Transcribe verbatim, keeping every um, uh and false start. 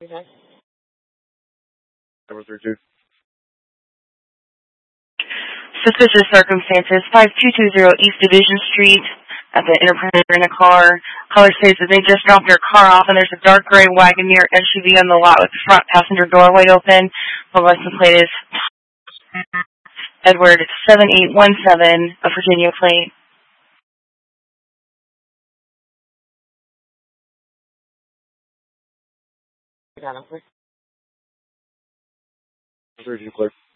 Okay. Number three two. Suspicious circumstances, five two two zero East Division Street at the Enterprise in a car. Caller states that they just dropped their car off and there's a dark gray Wagoneer S U V on the lot with the front passenger door wide open. The license plate is Edward seven eight one seven, a Virginia plate. Got him, please. three two clear.